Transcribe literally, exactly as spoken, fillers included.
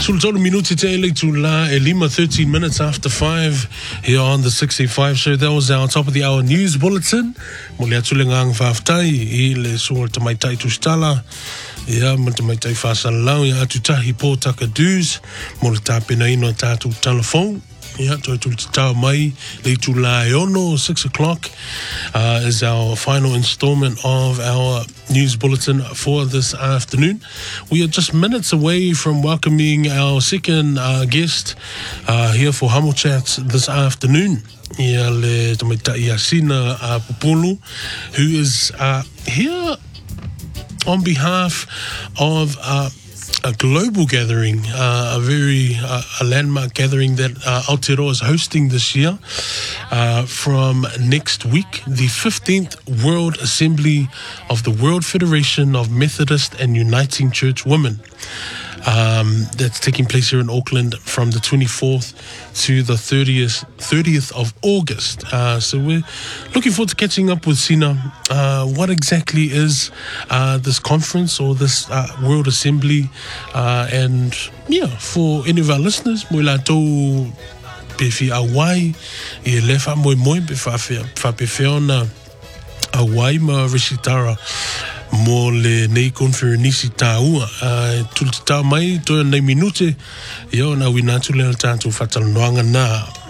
Sultana minuti te ele tu la elima, thirteen minutes after five here on the sixty-five show. That was our top of the hour news bulletin. Mole atulengang whaftai i le sunga tamaitai tu stala. Ia, ma tamaitai whasalau ia atutahi po takadus. Mole tāpena ino tātu telephone. Yeah, to to tau mai le tu la ono six o'clock uh, is our final installment of our news bulletin for this afternoon. We are just minutes away from welcoming our second uh, guest uh, here for Hamo Chats this afternoon. Ia le tamaita Iasina uh, Popolo, who is uh, here on behalf of uh, a global gathering, uh, a very uh, a landmark gathering that uh, Aotearoa is hosting this year uh, from next week, the fifteenth World Assembly of the World Federation of Methodist and Uniting Church Women. Um, that's taking place here in Auckland from the twenty-fourth to the thirtieth of August. Uh, so we're looking forward to catching up with Sina. Uh, what exactly is uh, this conference or this uh, World Assembly? Uh, and yeah, for any of our listeners, mo la tau pefi awai, e lefa moi moi pe fa pe feona awai ma Rishitara. Mo le nei konferenisi tāua uh, tulita mai toa nei minute ia na wina tule al tātou whatalanoanga nā